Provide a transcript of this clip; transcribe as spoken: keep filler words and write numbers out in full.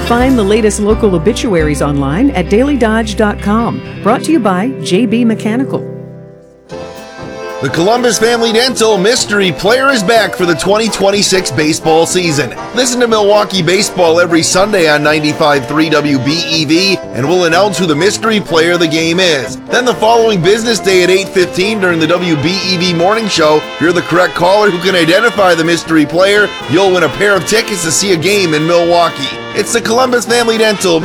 Find the latest local obituaries online at daily dodge dot com. Brought to you by J B Mechanical. The Columbus Family Dental Mystery Player is back for the twenty twenty-six baseball season. Listen to Milwaukee Baseball every Sunday on ninety-five point three W B E V, and we'll announce who the mystery player of the game is. Then the following business day at eight fifteen during the W B E V Morning Show, if you're the correct caller who can identify the mystery player, you'll win a pair of tickets to see a game in Milwaukee. It's the Columbus Family Dental